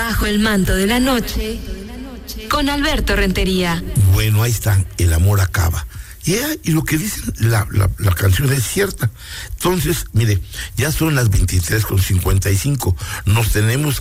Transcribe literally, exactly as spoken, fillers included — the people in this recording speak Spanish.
Bajo el manto de la noche, con Alberto Rentería. Bueno, ahí está, el amor acaba. Y, yeah, y lo que dice la, la, la canción es cierta. Entonces, mire, ya son las veintitrés con cincuenta y cinco. Nos tenemos